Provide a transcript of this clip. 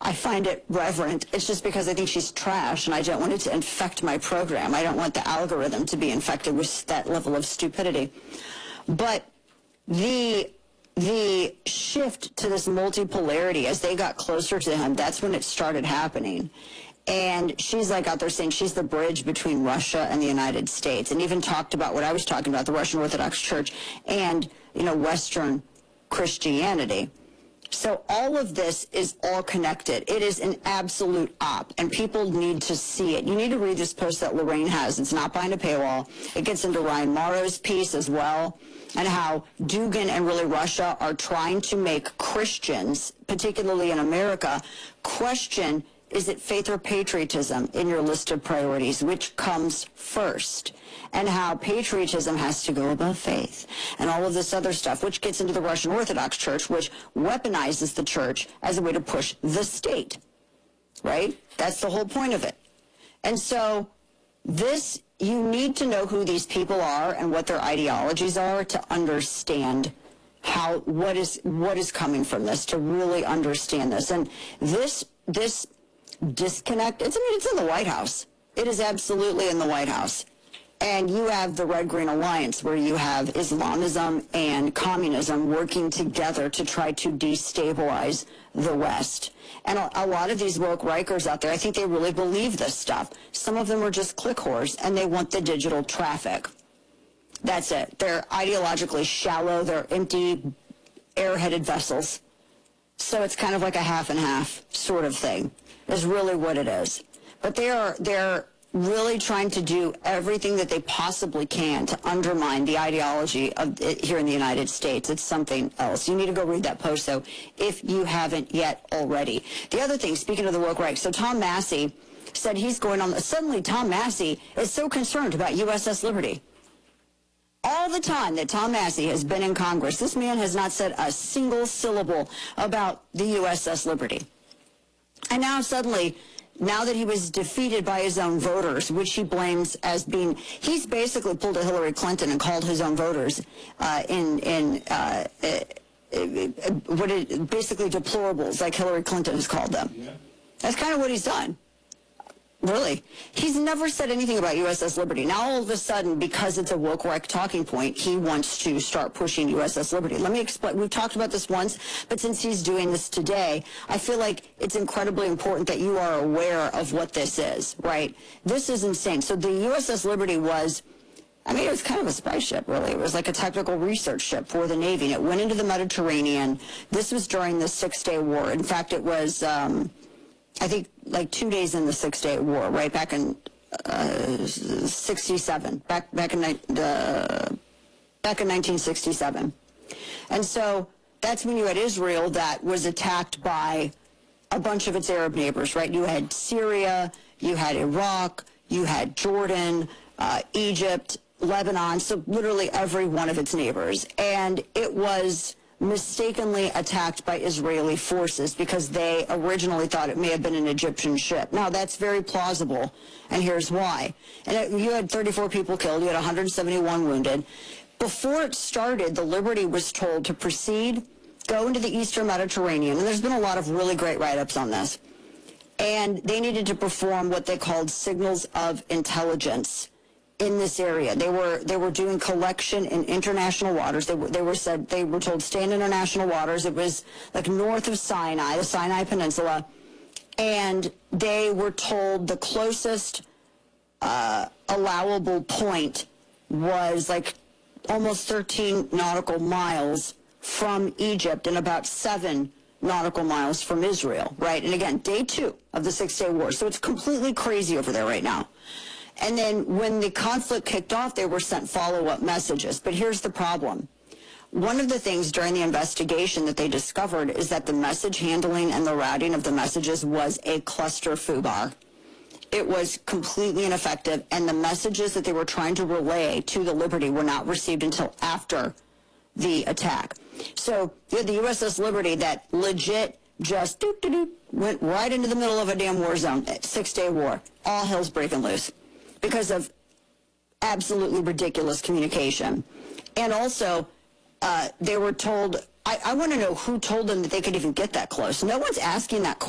I find it reverent. It's just because I think she's trash, and I don't want it to infect my program. I don't want the algorithm to be infected with that level of stupidity. But the shift to this multipolarity as they got closer to him, that's when it started happening. And she's like out there saying she's the bridge between Russia and the United States, and even talked about what I was talking about, the Russian Orthodox Church and, Western Christianity. So all of this is all connected. It is an absolute op, and people need to see it. You need to read this post that Lorraine has. It's not behind a paywall. It gets into Ryan Morrow's piece as well, and how Dugin and really Russia are trying to make Christians, particularly in America, question, is it faith or patriotism in your list of priorities? Which comes first? And how patriotism has to go above faith and all of this other stuff, which gets into the Russian Orthodox Church, which weaponizes the church as a way to push the state, right? That's the whole point of it. And so you need to know who these people are and what their ideologies are to understand what is coming from this, to really understand this. And this disconnect, it's in the White House. It is absolutely in the White House. And you have the Red-Green Alliance, where you have Islamism and communism working together to try to destabilize the West. And a lot of these woke Rikers out there, I think they really believe this stuff. Some of them are just click whores, and they want the digital traffic. That's it. They're ideologically shallow. They're empty, air-headed vessels. So it's kind of like a half and half sort of thing, is really what it is. But they're really trying to do everything that they possibly can to undermine the ideology of it here in the United States. It's something else. You need to go read that post, though, if you haven't yet already. The other thing, speaking of the woke right, so Tom Massey said he's going on. Suddenly, Tom Massey is so concerned about USS Liberty. All the time that Tom Massey has been in Congress, this man has not said a single syllable about the USS Liberty. And now suddenly, now that he was defeated by his own voters, which he blames as being, he's basically pulled a Hillary Clinton and called his own voters basically deplorables, like Hillary Clinton has called them. Yeah. That's kind of what he's done. Really. He's never said anything about USS Liberty. Now, all of a sudden, because it's a woke right talking point, he wants to start pushing USS Liberty. Let me explain. We've talked about this once, but since he's doing this today, I feel like it's incredibly important that you are aware of what this is, right? This is insane. So the USS Liberty was, it was kind of a spy ship, really. It was like a technical research ship for the Navy, and it went into the Mediterranean. This was during the Six-Day War. In fact, it was I think like 2 days in the Six-Day War, right back in 67, back in 1967. And so that's when you had Israel that was attacked by a bunch of its Arab neighbors, right? You had Syria, you had Iraq, you had Jordan, Egypt, Lebanon, so literally every one of its neighbors. And it was mistakenly attacked by Israeli forces because they originally thought it may have been an Egyptian ship. Now, that's very plausible, and here's why. And you had 34 people killed, you had 171 wounded. Before it started, the Liberty was told to proceed, go into the Eastern Mediterranean, and there's been a lot of really great write-ups on this. And they needed to perform what they called signals of intelligence in this area. They were doing collection in international waters. They were told stay in international waters. It was like north of Sinai, the Sinai Peninsula, and they were told the closest allowable point was like almost 13 nautical miles from Egypt and about 7 nautical miles from Israel, right? And again, day 2 of the Six-Day War. So it's completely crazy over there right now. And then when the conflict kicked off, they were sent follow-up messages. But here's the problem. One of the things during the investigation that they discovered is that the message handling and the routing of the messages was a cluster foobar. It was completely ineffective, and the messages that they were trying to relay to the Liberty were not received until after the attack. So you had the USS Liberty that legit just went right into the middle of a damn war zone, Six-Day War. All hell's breaking loose because of absolutely ridiculous communication. And also, they were told, I want to know who told them that they could even get that close. No one's asking that question.